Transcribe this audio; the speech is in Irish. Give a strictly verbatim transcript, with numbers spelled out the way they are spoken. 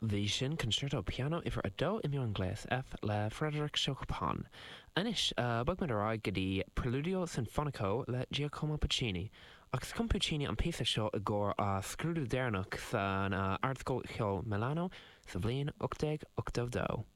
Bhí sin concerto piano ifar a dó i mion Inglés F le Frederic Chopin. Anis, uh, bug me ará go dtí Preludio Sinfonico le Giacomo Puccini. Agus cum Puccini an píosa seo i gcóir a scrúdú déarnach san uh, Art School Milano sa bhliain ochtaig ochtamh dó.